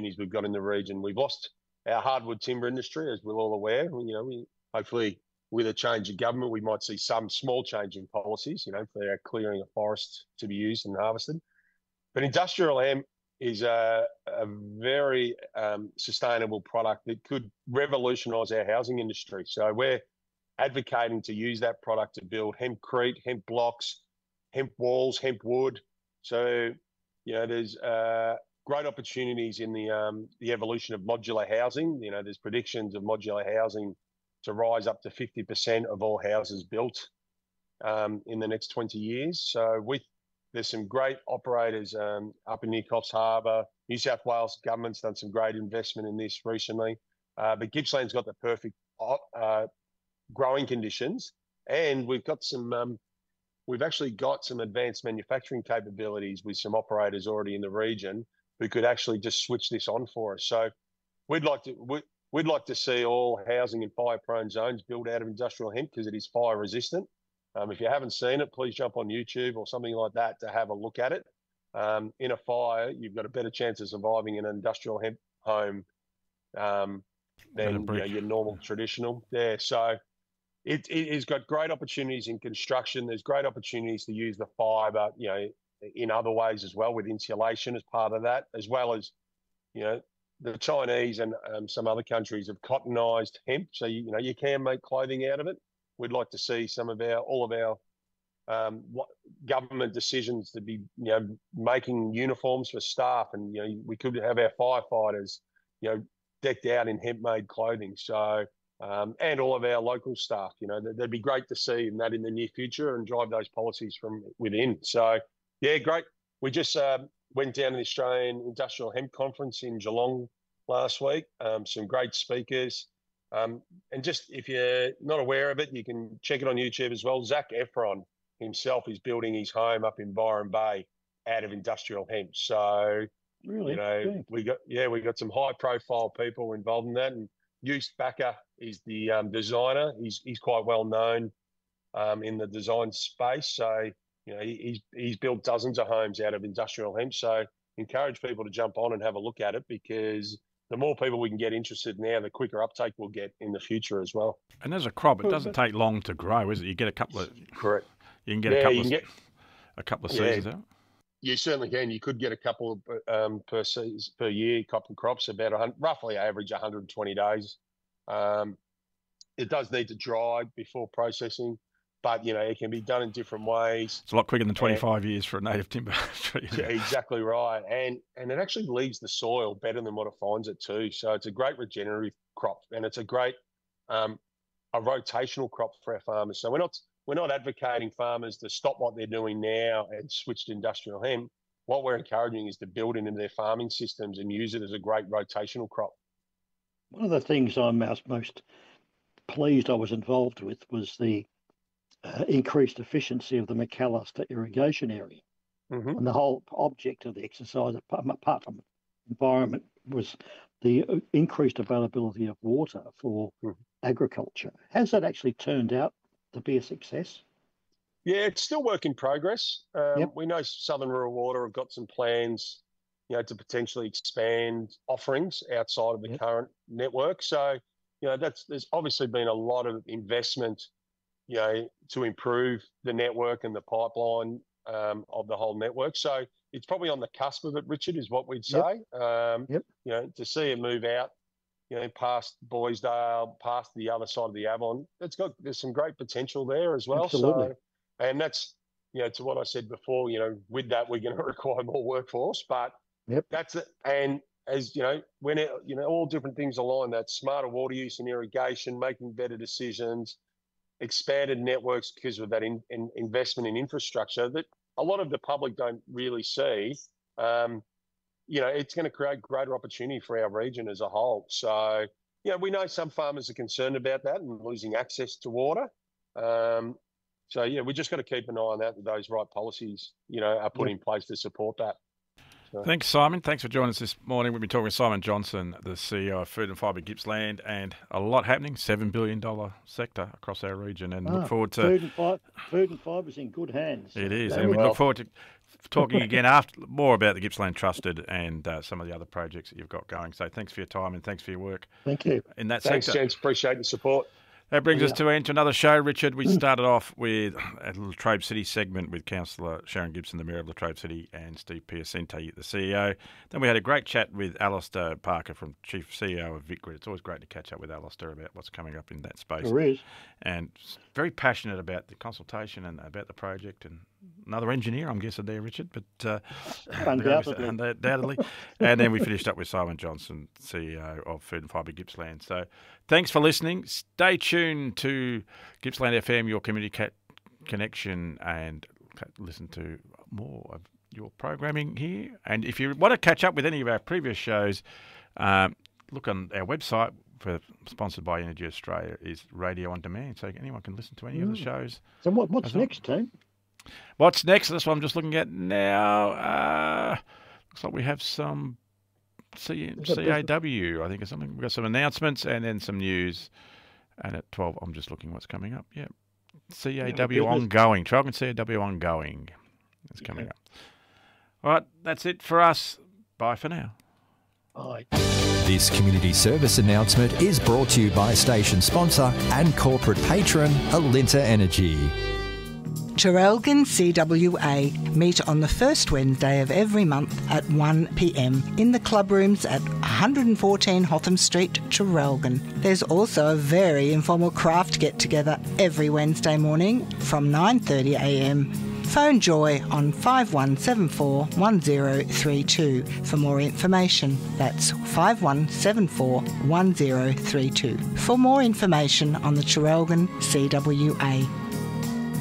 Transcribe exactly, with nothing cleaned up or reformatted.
opportunities we've got in the region. We've lost our hardwood timber industry, as we're all aware. You know, we hopefully with a change of government, we might see some small change in policies, you know, for our clearing of forests to be used and harvested. But industrial hemp is a, a very um, sustainable product that could revolutionise our housing industry. So we're advocating to use that product to build hempcrete, hemp blocks, hemp walls, hemp wood. So, you know, there's uh, great opportunities in the um, the evolution of modular housing. You know, there's predictions of modular housing to rise up to fifty percent of all houses built um, in the next twenty years. So with there's some great operators um, up in near Coffs Harbour. New South Wales government's done some great investment in this recently. Uh, but Gippsland's got the perfect uh, growing conditions, and we've got some. Um, we've actually got some advanced manufacturing capabilities with some operators already in the region who could actually just switch this on for us. So we'd like to. We, We'd like to see all housing in fire-prone zones built out of industrial hemp because it is fire-resistant. Um, if you haven't seen it, please jump on YouTube or something like that to have a look at it. Um, in a fire, you've got a better chance of surviving in an industrial hemp home um, than you know, your normal traditional. Yeah, so it, it has got great opportunities in construction. There's great opportunities to use the fibre, you know, in other ways as well, with insulation as part of that, as well as, you know, the Chinese and um, some other countries have cottonized hemp, so you, you know you can make clothing out of it. We'd like to see some of our, all of our um, what, government decisions to be, you know, making uniforms for staff, and you know we could have our firefighters, you know, decked out in hemp-made clothing. So um, and all of our local staff, you know, that'd be great to see in that in the near future and drive those policies from within. So yeah, great. We just. Um, Went down to the Australian Industrial Hemp Conference in Geelong last week. Um, some great speakers. Um, and just if you're not aware of it, you can check it on YouTube as well. Zac Efron himself is building his home up in Byron Bay out of industrial hemp. So, really, you know, good. we got, yeah, we got some high profile people involved in that. And Joost Bakker is the um, designer. He's, he's quite well known um, in the design space. So, you know, he's he's built dozens of homes out of industrial hemp. So encourage people to jump on and have a look at it, because the more people we can get interested now, the quicker uptake we'll get in the future as well. And as a crop, it doesn't take long to grow, is it? You get a couple of correct. You can get yeah, a couple you of can get, a couple of yeah, seasons out. You certainly can. You could get a couple of, um, per season, per year, couple of crops, about one hundred, roughly average one hundred twenty days. Um, it does need to dry before processing. But, you know, it can be done in different ways. It's a lot quicker than twenty-five and, years for a native timber tree. Yeah, exactly right. And and it actually leaves the soil better than what it finds it too. So it's a great regenerative crop, and it's a great um, a rotational crop for our farmers. So we're not we're not advocating farmers to stop what they're doing now and switch to industrial hemp. What we're encouraging is to build it into their farming systems and use it as a great rotational crop. One of the things I'm most pleased I was involved with was the Uh, increased efficiency of the McAllister irrigation area. Mm-hmm. And the whole object of the exercise, apart from environment, was the increased availability of water for mm-hmm. agriculture. Has that actually turned out to be a success? Yeah, it's still work in progress. Um, yep. We know Southern Rural Water have got some plans, you know, to potentially expand offerings outside of the yep. current network. So, you know, that's there's obviously been a lot of investment, you know, to improve the network and the pipeline um, of the whole network. So it's probably on the cusp of it, Richard, is what we'd say. Yep. Um, yep. You know, to see it move out, you know, past Boysdale, past the other side of the Avon, it's got there's some great potential there as well. Absolutely. So, and that's, you know, to what I said before, you know, with that we're going to require more workforce, but yep. that's it. And as you know, when it, you know, all different things align, that smarter water use and irrigation, making better decisions, expanded networks because of that in, in investment in infrastructure that a lot of the public don't really see. Um, you know, it's going to create greater opportunity for our region as a whole. So, you know, we know some farmers are concerned about that and losing access to water. Um, so, yeah, we just got to keep an eye on that, and those right policies, you know, are put yep. in place to support that. So. Thanks, Simon. Thanks for joining us this morning. We've been talking with Simon Johnson, the C E O of Food and Fibre Gippsland, and a lot happening, seven billion dollars sector across our region, and ah, look forward to... Food and, fi- food and Fibre's in good hands. It is, and we well. look forward to talking again after more about the Gippsland Trusted and uh, some of the other projects that you've got going. So thanks for your time and thanks for your work. Thank you. In that Thanks, sector. gents. Appreciate the support. That brings Yeah. us to end to another show, Richard. We started off with a little Latrobe City segment with Councillor Sharon Gibson, the Mayor of Latrobe City, and Steve Piacente, the C E O. Then we had a great chat with Alistair Parker, from Chief C E O of VicGrid. It's always great to catch up with Alistair about what's coming up in that space. There is. And very passionate about the consultation and about the project. And another engineer, I'm guessing there, Richard, but uh, Undoubtedly. undoubtedly. And then we finished up with Simon Johnson, C E O of Food and Fibre Gippsland. So thanks for listening. Stay tuned to Gippsland F M, your community cat connection, and listen to more of your programming here. And if you want to catch up with any of our previous shows, um, look on our website, for sponsored by Energy Australia, is Radio On Demand, so anyone can listen to any mm. of the shows. So what, what's next, Tim? What's next? That's what I'm just looking at now. Uh, looks like we have some C- CAW, I think, or something. We've got some announcements and then some news. And at twelve, I'm just looking what's coming up. Yeah. C A W yeah, ongoing. Traralgon C A W ongoing. It's coming yeah. up. All right, that's it for us. Bye for now. Bye. This community service announcement is brought to you by station sponsor and corporate patron Alinta Energy. Traralgon C W A meet on the first Wednesday of every month at one p m in the club rooms at one fourteen Hotham Street, Traralgon. There's also a very informal craft get-together every Wednesday morning from nine thirty a m. Phone Joy on five one seven four one zero three two for more information. That's five one seven four one zero three two for more information on the Traralgon C W A.